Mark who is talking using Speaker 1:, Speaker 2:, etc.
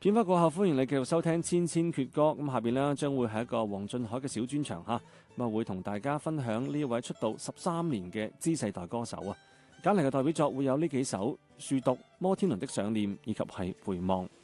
Speaker 1: 片花過後，歡迎你繼續收聽千千闕歌。咁下邊呢，將會係一個黃俊凱嘅小專場嚇，咁啊會同大家分享呢一位出道13年嘅 Z 世代歌手啊。揀嚟嘅代表作會有呢幾首《樹讀》、《摩天輪的想念》以及係《回望》。